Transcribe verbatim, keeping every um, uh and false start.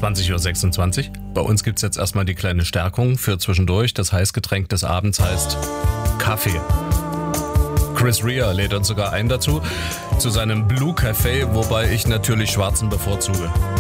zwanzig Uhr sechsundzwanzig. Bei uns gibt's jetzt erstmal die kleine Stärkung für zwischendurch. Das Heißgetränk des Abends heißt Kaffee. Chris Rea lädt uns sogar ein dazu, zu seinem Blue Café, wobei ich natürlich Schwarzen bevorzuge.